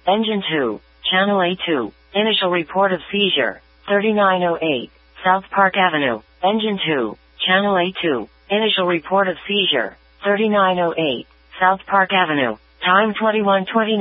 Engine 2, Channel A2, initial report of seizure, 3908, South Park Avenue, Engine 2, Channel A2, initial report of seizure, 3908, South Park Avenue, time 21:29.